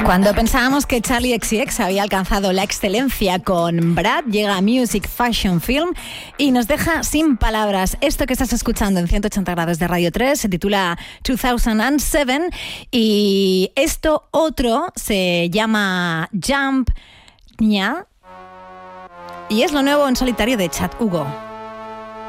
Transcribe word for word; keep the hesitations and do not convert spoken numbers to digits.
Cuando pensábamos que Charli X C X había alcanzado la excelencia con Brad, llega Music Fashion Film y nos deja sin palabras. Esto que estás escuchando en ciento ochenta grados de Radio tres se titula dos mil siete y esto otro se llama Jump Nya y es lo nuevo en solitario de Chat Hugo.